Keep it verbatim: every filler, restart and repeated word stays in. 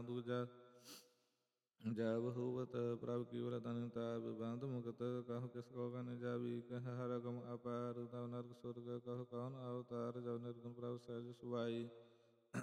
ਦੂਜਾ ਜਬ ਹੋਵਤ ਪ੍ਰਭ ਕੀ ਵਰਤਨ ਤਾਬ ਬੰਧ ਮੁਕਤ ਕਹੁ ਕਿਸ ਕੋ ਕਨ ਜਾਬੀ ਕਹਿ ਹਰ ਗਮ ਅਪਾਰ ਤਬ ਨਰਕ ਸੁਰਗ ਕਹੁ ਕੌਣ ਅਵਤਾਰ ਜਬ ਨਿਰਗੁਣ ਪ੍ਰਭ ਸਹਿਜ ਸੁਭਾਈ